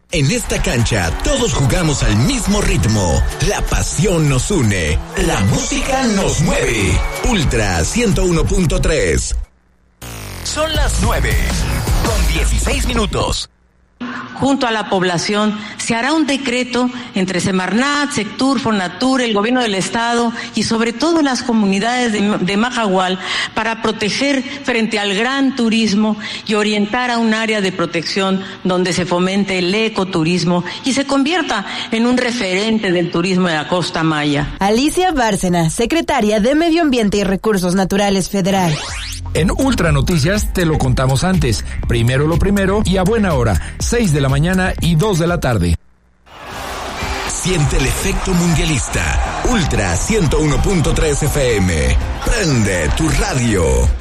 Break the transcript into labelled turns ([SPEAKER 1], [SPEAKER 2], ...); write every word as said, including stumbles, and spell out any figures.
[SPEAKER 1] En esta cancha todos jugamos al mismo ritmo. La pasión nos une. La música nos mueve. Ultra ciento uno punto tres. Son las nueve con dieciséis minutos.
[SPEAKER 2] Junto a la población se hará un decreto entre Semarnat, Sectur, Fonatur, el gobierno del estado y sobre todo las comunidades de, de Majahual para proteger frente al gran turismo y orientar a un área de protección donde se fomente el ecoturismo y se convierta en un referente del turismo de la Costa Maya.
[SPEAKER 3] Alicia Bárcena, secretaria de Medio Ambiente y Recursos Naturales Federal.
[SPEAKER 4] En Ultra Noticias te lo contamos antes, primero lo primero y a buena hora, seis de la mañana y dos de la tarde.
[SPEAKER 1] Siente el efecto mundialista. Ultra ciento uno punto tres F M. Prende tu radio.